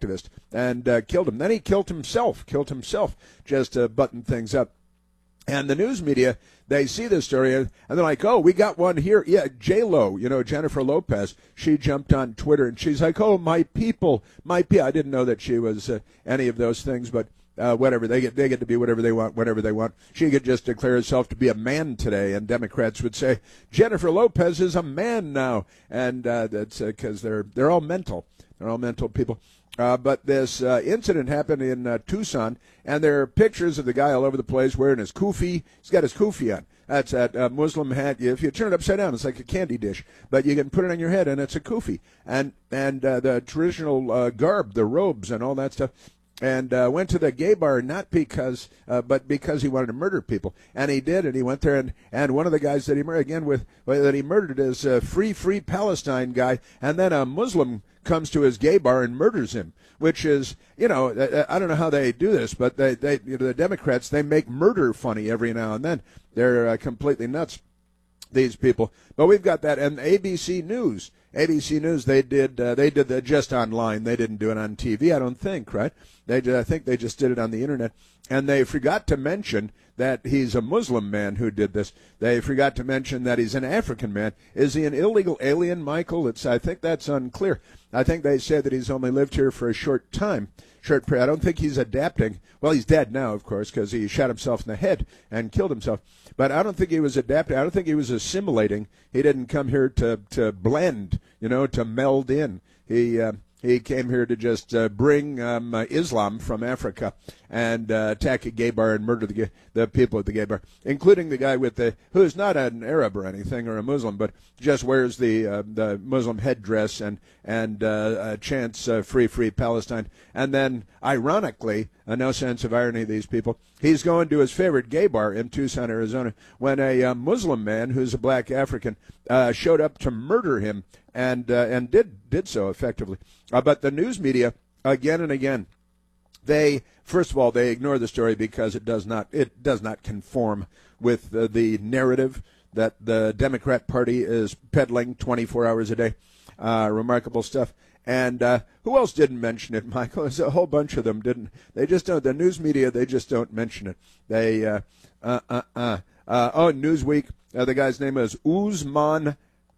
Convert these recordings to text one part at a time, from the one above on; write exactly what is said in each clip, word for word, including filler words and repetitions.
activist, and uh, killed him. Then he killed himself, killed himself just to button things up. And the news media, they see this story, and they're like, oh, we got one here. Yeah, J-Lo, you know, Jennifer Lopez, she jumped on Twitter, and she's like, oh, my people, my people. I didn't know that she was uh, any of those things, but uh, whatever. They get they get to be whatever they want, whenever they want. She could just declare herself to be a man today, and Democrats would say, Jennifer Lopez is a man now. And uh, that's because uh, they're, they're all mental. They're all mental people. Uh, but this uh, incident happened in uh, Tucson, and there are pictures of the guy all over the place wearing his kufi. He's got his kufi on. That's that uh, Muslim hat. If you turn it upside down, it's like a candy dish, but you can put it on your head, and it's a kufi. And and uh, the traditional uh, garb, the robes, and all that stuff. And uh, went to the gay bar not because, uh, but because he wanted to murder people, and he did. And he went there, and, and one of the guys that he murdered again with well, that he murdered is a free, free Palestine guy, and then a Muslim comes to his gay bar and murders him, which is, you know, I don't know how they do this, but they, they you know, the Democrats, they make murder funny every now and then. They're uh, completely nuts, these people. But we've got that, and A B C News, A B C News, they did uh, they did that just online. They didn't do it on T V, I don't think, right? They I think they just did it on the internet, and they forgot to mention that he's a Muslim man who did this. They forgot to mention that he's an African man. Is he an illegal alien, Michael? It's I think that's unclear. I think they said that he's only lived here for a short time. Short period. I don't think he's adapting. Well, he's dead now, of course, because he shot himself in the head and killed himself. But I don't think he was adapting. I don't think he was assimilating. He didn't come here to, to blend, you know, to meld in. He uh, he came here to just uh, bring um, uh, Islam from Africa and uh, attack a gay bar and murder the the people at the gay bar, including the guy with the who's not an Arab or anything or a Muslim, but just wears the uh, the Muslim headdress and and uh, uh, chants uh, "Free, Free Palestine." And then, ironically, uh, no sense of irony, these people, he's going to his favorite gay bar in Tucson, Arizona, when a uh, Muslim man who's a black African uh, showed up to murder him and uh, and did did so effectively. Uh, but the news media, again and again, they first of all they ignore the story because it does not it does not conform with uh, the narrative that the Democrat Party is peddling twenty-four hours a day. Uh, remarkable stuff. And uh, who else didn't mention it, Michael? There's a whole bunch of them didn't. They just don't. The news media, they just don't mention it. They uh, uh, uh, uh, uh oh, Newsweek. Uh, the guy's name is Usman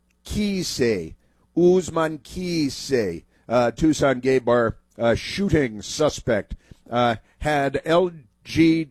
Kise. Usman Kise. Uh, Tucson gay bar uh, shooting suspect uh, had L G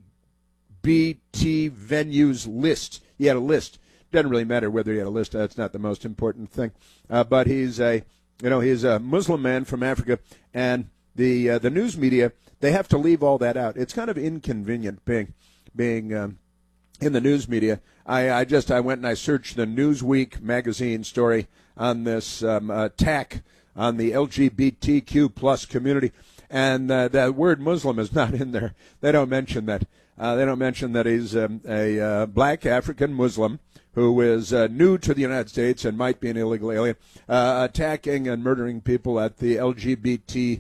B T venues list. He had a list. Doesn't really matter whether he had a list. That's not the most important thing. Uh, but he's a, you know, he's a Muslim man from Africa, and the uh, the news media, they have to leave all that out. It's kind of inconvenient being being um, in the news media. I, I just I went and I searched the Newsweek magazine story on this um, attack on the L G B T Q plus community, and uh, the word Muslim is not in there. They don't mention that. Uh, they don't mention that he's um, a uh, black African Muslim who is uh, new to the United States and might be an illegal alien, uh, attacking and murdering people at the L G B T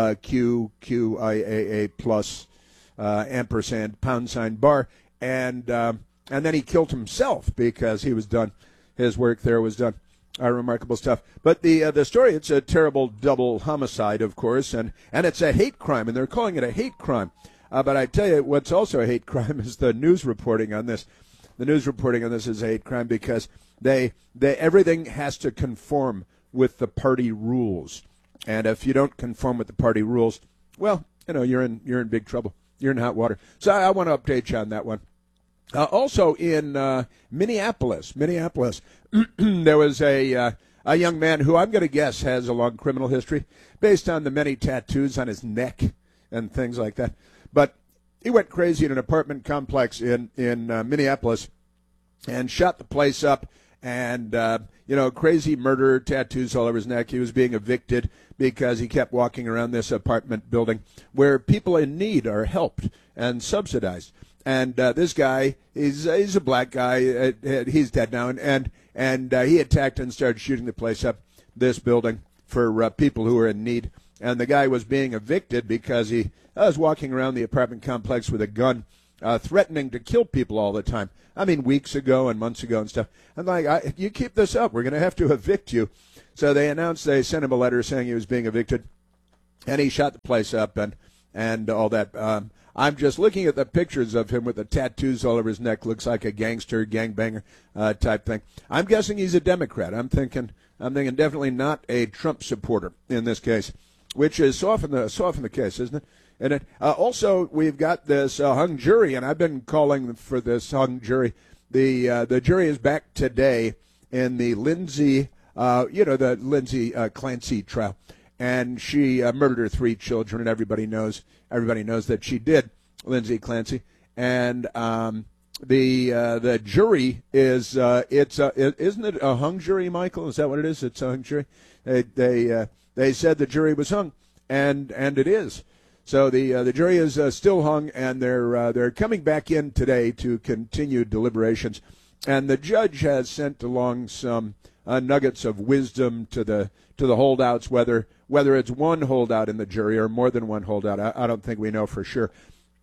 Q Q I A A plus uh, ampersand pound sign bar, and um, and then he killed himself because he was done. His work there was done. Uh, remarkable stuff. But the uh, the story, it's a terrible double homicide, of course, and, and it's a hate crime, and they're calling it a hate crime. Uh, but I tell you, what's also a hate crime is the news reporting on this. The news reporting on this is a hate crime because they they everything has to conform with the party rules, and if you don't conform with the party rules, well, you know you're in you're in big trouble. You're in hot water. So I, I want to update you on that one. Uh, also in uh, Minneapolis, Minneapolis, there was a uh, a young man who I'm going to guess has a long criminal history based on the many tattoos on his neck and things like that. But he went crazy in an apartment complex in in uh, Minneapolis and shot the place up. And, uh, you know, crazy murder, tattoos all over his neck. He was being evicted because he kept walking around this apartment building where people in need are helped and subsidized. And uh, this guy, he's, he's a black guy. Uh, he's dead now. And, and, and uh, he attacked and started shooting the place up, this building, for uh, people who are in need. And the guy was being evicted because he uh, was walking around the apartment complex with a gun, uh, threatening to kill people all the time. I mean, weeks ago and months ago and stuff. I'm like, I, if you keep this up, we're going to have to evict you. So they announced, they sent him a letter saying he was being evicted. and he shot the place up and and all that. Um, I'm just looking at the pictures of him with the tattoos all over his neck. Looks like a gangster, gangbanger uh, type thing. I'm guessing he's a Democrat. I'm thinking, I'm thinking definitely not a Trump supporter in this case, which is so often the so often the case, isn't it? And it, uh, also, we've got this uh, hung jury, and I've been calling for this hung jury. The uh, the jury is back today in the Lindsay, uh, you know, the Lindsay uh, Clancy trial, and she uh, murdered her three children, and everybody knows everybody knows that she did, Lindsay Clancy, and um, the uh, the jury is uh, it's uh, isn't it a hung jury, Michael? Is that what it is? It's a hung jury. They they uh, they said the jury was hung, and and it is. So the uh, the jury is uh, still hung, and they're uh, they're coming back in today to continue deliberations. And the judge has sent along some uh, nuggets of wisdom to the to the holdouts, whether whether it's one holdout in the jury or more than one holdout. I, I don't think we know for sure.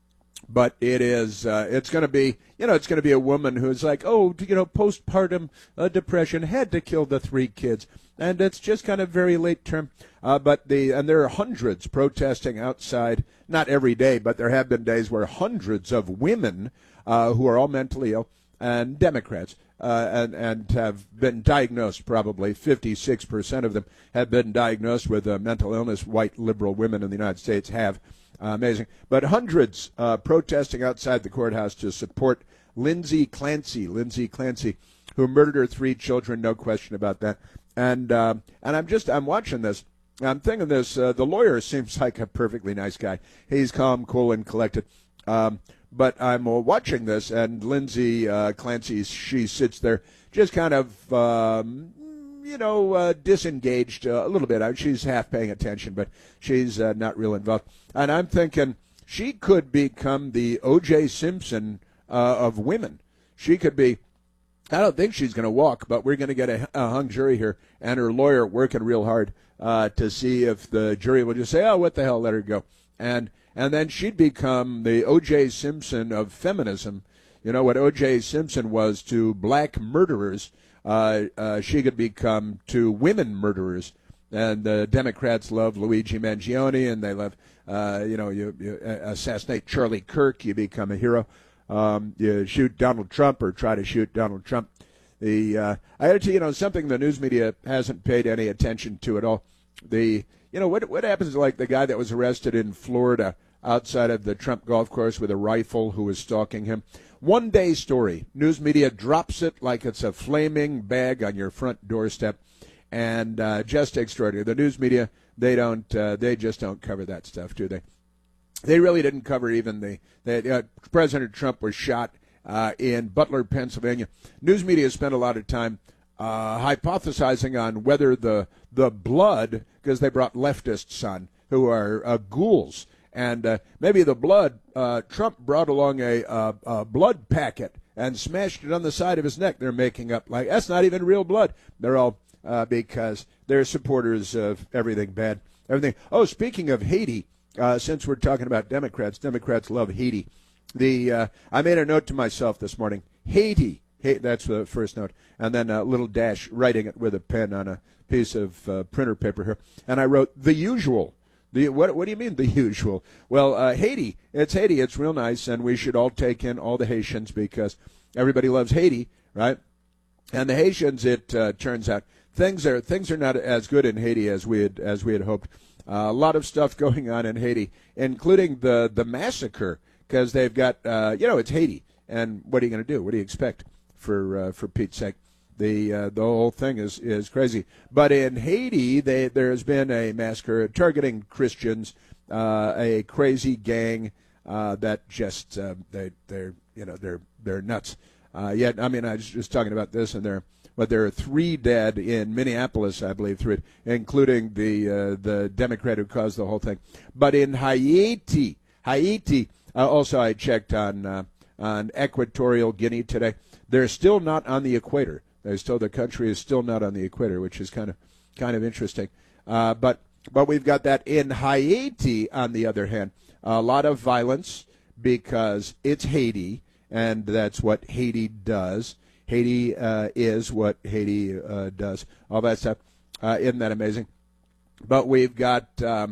But it is uh, it's going to be you know it's going to be a woman who's like, oh, you know postpartum uh, depression, had to kill the three kids. And it's just kind of very late term, uh, but the and there are hundreds protesting outside. Not every day, but there have been days where hundreds of women uh, who are all mentally ill and Democrats uh, and and have been diagnosed. Probably fifty-six percent of them have been diagnosed with uh, mental illness. White liberal women in the United States have. Uh, amazing, but hundreds uh, protesting outside the courthouse to support Lindsay Clancy. Lindsay Clancy, who murdered her three children. No question about that. And uh, and I'm just I'm watching this. I'm thinking this. Uh, the lawyer seems like a perfectly nice guy. He's calm, cool, and collected. Um, but I'm uh, watching this, and Lindsay uh, Clancy, she sits there, just kind of um, you know uh, disengaged uh, a little bit. She's half paying attention, but she's uh, not real involved. And I'm thinking she could become the O J Simpson uh, of women. She could be. I don't think she's going to walk, but we're going to get a, a hung jury here, and her lawyer working real hard uh, to see if the jury will just say, oh, what the hell, let her go. And and then she'd become the O J Simpson of feminism. You know, what O J Simpson was to black murderers, uh, uh, she could become to women murderers. And the Democrats love Luigi Mangione, and they love, uh, you know, you, you assassinate Charlie Kirk, you become a hero. Um, you shoot Donald Trump or try to shoot Donald Trump. The uh, I had to, you know, something the news media hasn't paid any attention to at all. The you know what what happens to, like the guy that was arrested in Florida outside of the Trump golf course with a rifle who was stalking him. One day story. News media drops it like it's a flaming bag on your front doorstep, and uh, just extraordinary. The news media they don't uh, they just don't cover that stuff, do they? They really didn't cover even the, the uh, President Trump was shot uh, in Butler, Pennsylvania. News media spent a lot of time uh, hypothesizing on whether the the blood, because they brought leftists on who are uh, ghouls, and uh, maybe the blood, uh, Trump brought along a, a, a blood packet and smashed it on the side of his neck. They're making up like that's not even real blood. They're all uh, because they're supporters of everything bad, everything. Oh, speaking of Haiti. Uh, since we're talking about Democrats, Democrats love Haiti. The uh, I made a note to myself this morning. Haiti, hey, that's the first note, and then a little dash, writing it with a pen on a piece of uh, printer paper here. And I wrote the usual. The what? What do you mean the usual? Well, uh, Haiti. It's Haiti. It's real nice, and we should all take in all the Haitians because everybody loves Haiti, right? And the Haitians, it uh, turns out, things are things are not as good in Haiti as we had as we had hoped. Uh, a lot of stuff going on in Haiti, including the, the massacre, because they've got, uh, you know, it's Haiti. And what are you going to do? What do you expect, for uh, for Pete's sake? The uh, the whole thing is, is crazy. But in Haiti, they, there has been a massacre targeting Christians, uh, a crazy gang uh, that just, uh, they, they're, you know, they're, they're nuts. Uh, yet, I mean, I was just talking about this, and they're, but there are three dead in Minneapolis, I believe, three, including the uh, the Democrat who caused the whole thing. But in Haiti, Haiti, uh, also I checked on uh, on Equatorial Guinea today. They're still not on the equator. They're still the country is still not on the equator, which is kind of kind of interesting. Uh, but but we've got that in Haiti. On the other hand, a lot of violence because it's Haiti, and that's what Haiti does. Haiti uh, is what Haiti uh, does. All that stuff. Uh, isn't that amazing? But we've got um,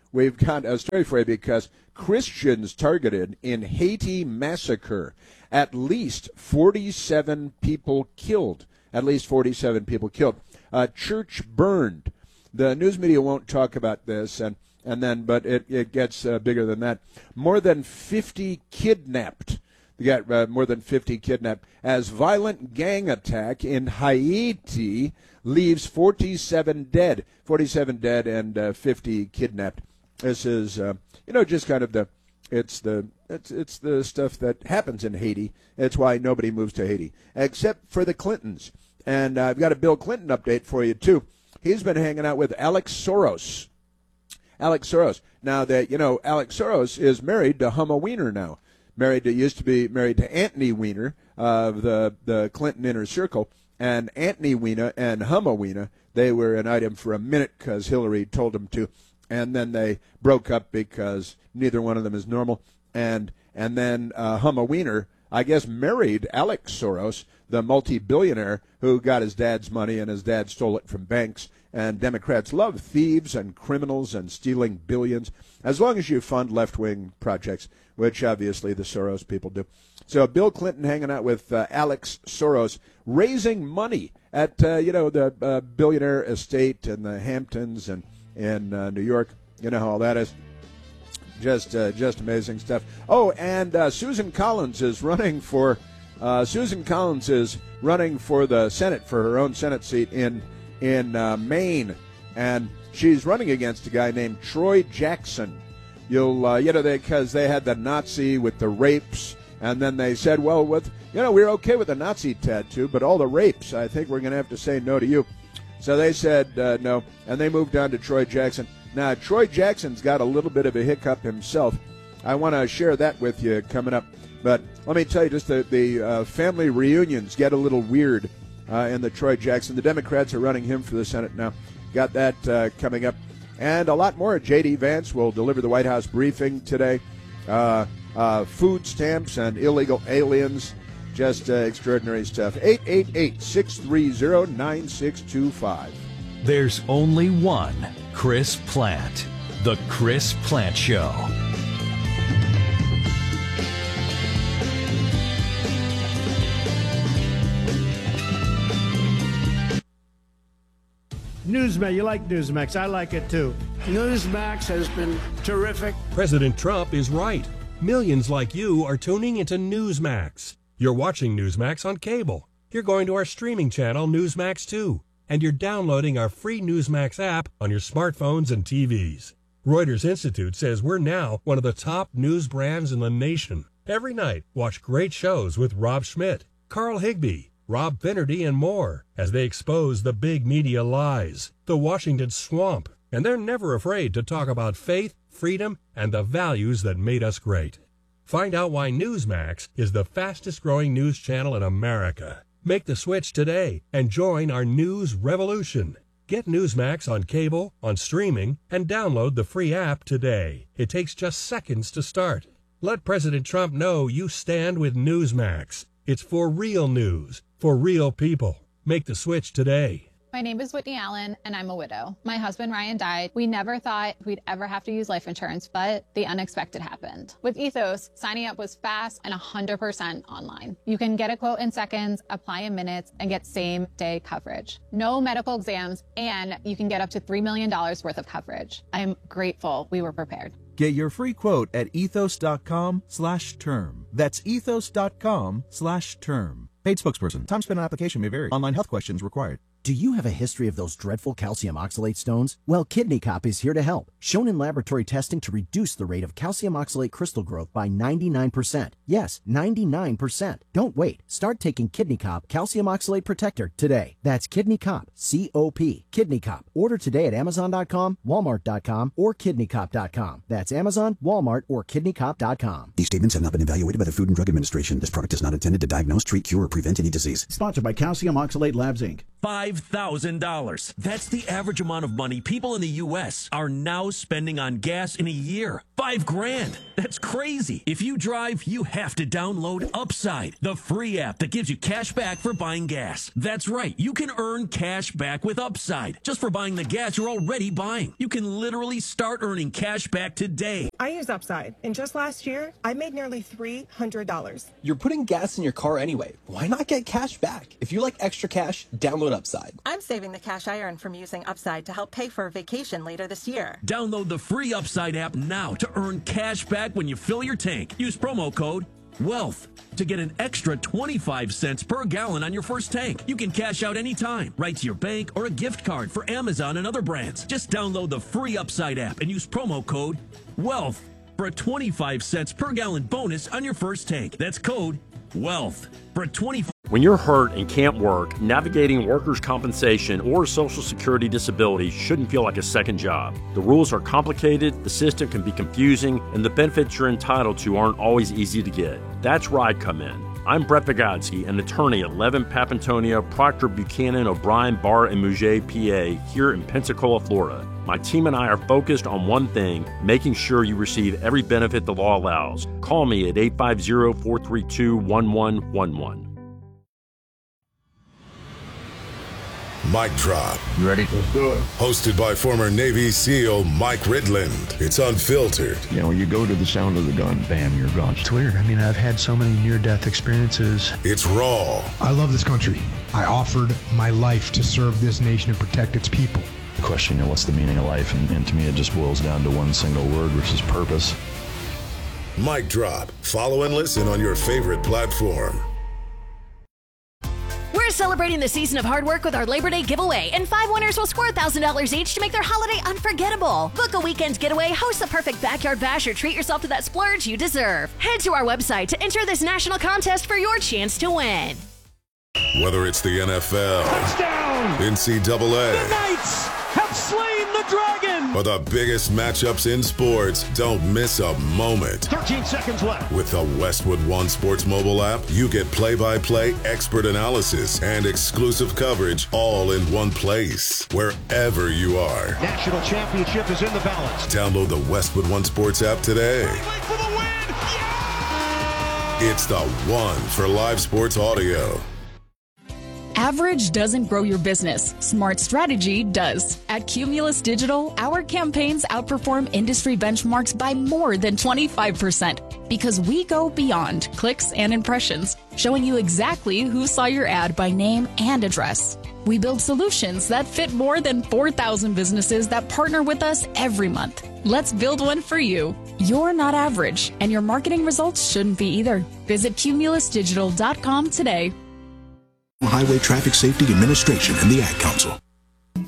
we've got a story for you because Christians targeted in Haiti massacre. At least forty-seven people killed. At least forty-seven people killed. A church burned. The news media won't talk about this, and, and then, but it, it gets uh, bigger than that. More than fifty kidnapped. They got uh, more than fifty kidnapped. As violent gang attack in Haiti leaves forty-seven dead. forty-seven dead and uh, fifty kidnapped. This is, uh, you know, just kind of the, it's the, it's it's the stuff that happens in Haiti. That's why nobody moves to Haiti, except for the Clintons. And uh, I've got a Bill Clinton update for you, too. He's been hanging out with Alex Soros. Alex Soros. Now, that you know, Alex Soros is married to Humma Weiner now. Married to, used to be married to Anthony Weiner of the, the Clinton Inner Circle. And Anthony Weiner and Humma Weiner, they were an item for a minute because Hillary told them to. And then they broke up because neither one of them is normal. And and then uh, Humma Weiner, I guess, married Alex Soros, the multi-billionaire who got his dad's money and his dad stole it from banks. And Democrats love thieves and criminals and stealing billions, as long as you fund left-wing projects, which obviously the Soros people do. So Bill Clinton hanging out with uh, Alex Soros, raising money at, uh, you know, the uh, billionaire estate in the Hamptons and in uh, New York. You know how all that is. Just uh, just amazing stuff. Oh, and uh, Susan Collins is running for uh, Susan Collins is running for the Senate, for her own Senate seat in in uh, Maine, and she's running against a guy named Troy Jackson. You'll uh, you know they because they had the Nazi with the rapes, and then they said, well, with you know we're okay with the Nazi tattoo, but all the rapes, I think we're going to have to say no to you. So they said uh, no, and they moved on to Troy Jackson. Now, Troy Jackson's got a little bit of a hiccup himself. I want to share that with you coming up. But let me tell you, just the, the uh, family reunions get a little weird uh, in the Troy Jackson. The Democrats are running him for the Senate now. Got that uh, coming up. And a lot more. J D. Vance will deliver the White House briefing today. Uh, uh, food stamps and illegal aliens. Just uh, extraordinary stuff. eight eight eight, six three zero, nine six two five. There's only one Chris Plante. The Chris Plante Show. Newsmax, you like Newsmax. I like it too. Newsmax has been terrific. President Trump is right. Millions like you are tuning into Newsmax. You're watching Newsmax on cable. You're going to our streaming channel, Newsmax two. And you're downloading our free Newsmax app on your smartphones and T Vs. Reuters Institute says we're now one of the top news brands in the nation. Every night, watch great shows with Rob Schmidt, Carl Higbie, Rob Finnerty, and more as they expose the big media lies, the Washington swamp, and they're never afraid to talk about faith, freedom, and the values that made us great. Find out why Newsmax is the fastest-growing news channel in America. Make the switch today and join our news revolution. Get Newsmax on cable, on streaming, and download the free app today. It takes just seconds to start. Let President Trump know you stand with Newsmax. It's for real news, for real people. Make the switch today. My name is Whitney Allen, and I'm a widow. My husband, Ryan, died. We never thought we'd ever have to use life insurance, but the unexpected happened. With Ethos, signing up was fast and one hundred percent online. You can get a quote in seconds, apply in minutes, and get same-day coverage. No medical exams, and you can get up to three million dollars worth of coverage. I'm grateful we were prepared. Get your free quote at ethos.com slash term. That's ethos.com slash term. Paid spokesperson. Time spent on application may vary. Online health questions required. Do you have a history of those dreadful calcium oxalate stones? Well, Kidney Cop is here to help. Shown in laboratory testing to reduce the rate of calcium oxalate crystal growth by ninety-nine percent. Yes, ninety-nine percent. Don't wait. Start taking Kidney Cop Calcium Oxalate Protector today. That's Kidney Cop, C O P. Kidney Cop. Order today at amazon dot com, walmart dot com, or kidney cop dot com. That's Amazon, Walmart, or kidney cop dot com. These statements have not been evaluated by the Food and Drug Administration. This product is not intended to diagnose, treat, cure, or prevent any disease. Sponsored by Calcium Oxalate Labs, Incorporated. Five five thousand dollars. That's the average amount of money people in the U S are now spending on gas in a year. Five grand. That's crazy. If you drive, you have to download Upside, the free app that gives you cash back for buying gas. That's right. You can earn cash back with Upside just for buying the gas you're already buying. You can literally start earning cash back today. I use Upside, and just last year, I made nearly three hundred dollars. You're putting gas in your car anyway. Why not get cash back? If you like extra cash, download Upside. I'm saving the cash I earn from using Upside to help pay for a vacation later this year. Download the free Upside app now to earn cash back when you fill your tank. Use promo code WEALTH to get an extra twenty-five cents per gallon on your first tank. You can cash out anytime, right to your bank or a gift card for Amazon and other brands. Just download the free Upside app and use promo code WEALTH for a twenty-five cents per gallon bonus on your first tank. That's code WEALTH for a twenty-five. When you're hurt and can't work, navigating workers' compensation or Social Security disability shouldn't feel like a second job. The rules are complicated, the system can be confusing, and the benefits you're entitled to aren't always easy to get. That's where I come in. I'm Brett Vigodsky, an attorney at Levin, Papantonia, Proctor, Buchanan, O'Brien, Barr, and Mouget, P A, here in Pensacola, Florida. My team and I are focused on one thing, making sure you receive every benefit the law allows. Call me at eight five zero, four three two, one one one one. Mic Drop. You ready? Let's do it. Hosted by former Navy SEAL Mike Ridland. It's unfiltered. You know, you go to the sound of the gun, bam, you're gone. It's weird. I mean, I've had so many near-death experiences. It's raw. I love this country. I offered my life to serve this nation and protect its people. The question, you know, what's the meaning of life? And, and to me, it just boils down to one single word, which is purpose. Mic Drop. Follow and listen on your favorite platform. We're celebrating the season of hard work with our Labor Day giveaway, and five winners will score one thousand dollars each to make their holiday unforgettable. Book a weekend getaway, host the perfect backyard bash, or treat yourself to that splurge you deserve. Head to our website to enter this national contest for your chance to win. Whether it's the N F L, touchdown, N C double A, the Knights have slain the dragon, or the biggest matchups in sports, don't miss a moment. thirteen seconds left. With the Westwood One Sports mobile app, you get play-by-play, expert analysis, and exclusive coverage all in one place, wherever you are. National championship is in the balance. Download the Westwood One Sports app today. For the win. Yeah! It's the one for live sports audio. Average doesn't grow your business. Smart strategy does. At Cumulus Digital, our campaigns outperform industry benchmarks by more than twenty-five percent because we go beyond clicks and impressions, showing you exactly who saw your ad by name and address. We build solutions that fit more than four thousand businesses that partner with us every month. Let's build one for you. You're not average, and your marketing results shouldn't be either. Visit cumulus digital dot com today. Highway Traffic Safety Administration and the Ad Council.